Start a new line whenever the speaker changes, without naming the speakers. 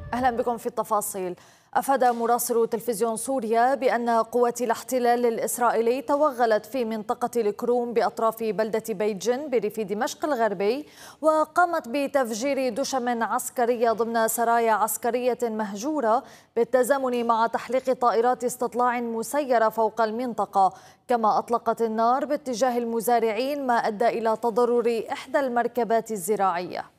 أهلا بكم في التفاصيل. أفاد مراسل تلفزيون سوريا بأن قوات الاحتلال الإسرائيلي توغلت في منطقة الكروم بأطراف بلدة بيجن بريف دمشق الغربي، وقامت بتفجير دشم عسكرية ضمن سرايا عسكرية مهجورة بالتزامن مع تحليق طائرات استطلاع مسيرة فوق المنطقة. كما أطلقت النار باتجاه المزارعين ما أدى إلى تضرر إحدى المركبات الزراعية.